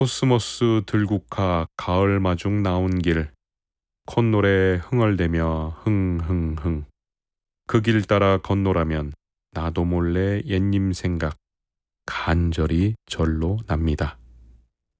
코스모스 들국화 가을 마중 나온 길 콧노래 흥얼대며 흥흥흥 그 길 따라 건너라면 나도 몰래 옛님 생각 간절히 절로 납니다.